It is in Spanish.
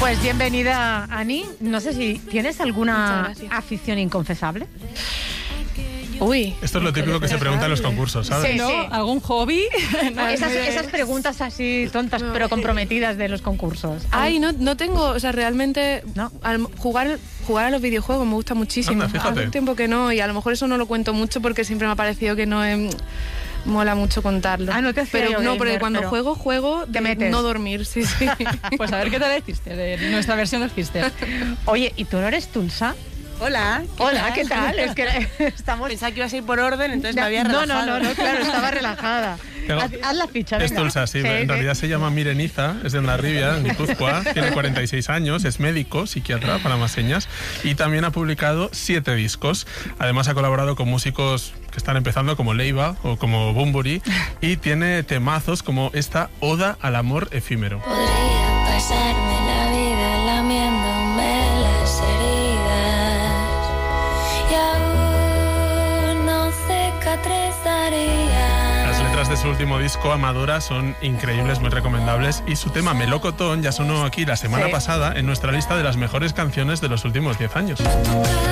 Pues bienvenida, Ani. No sé si tienes alguna afición inconfesable. Uy. Esto es lo típico que se pregunta en los concursos, ¿sabes? Sí, ¿No? sí. ¿Algún hobby? Esas preguntas así tontas pero comprometidas de los concursos. Ay, no tengo, o sea, realmente ¿No? Jugar a los videojuegos me gusta muchísimo. Anda, fíjate. Hace un tiempo que no, y a lo mejor eso no lo cuento mucho porque siempre me ha parecido que no mola mucho contarlo. Ah, no te hacía pero yo no, gamer, porque cuando pero juego te de metes. no dormir, sí. Pues a ver qué tal es Fister, de nuestra versión del Fister. Oye, ¿y tú no eres Tulsa? Hola. Hola, ¿qué tal? Es que estamos... Pensaba que ibas a ir por orden, entonces me había No, relajado. no, claro, estaba relajada. Claro. Haz la ficha, Es venga. Tulsa, sí. En realidad se llama Mireniza, es de Hondarribia, en Guipúzcoa, tiene 46 años, es médico, psiquiatra, para más señas, y también ha publicado 7 discos. Además ha colaborado con músicos que están empezando como Leiva o como Bunbury, y tiene temazos como esta Oda al amor efímero. Podría pasarme la vida lamiéndome las heridas y aún no cicatrizaría. Las letras de su último disco, Amadora, son increíbles, muy recomendables, y su tema Melocotón ya sonó aquí la semana pasada en nuestra lista de las mejores canciones de los últimos 10 años.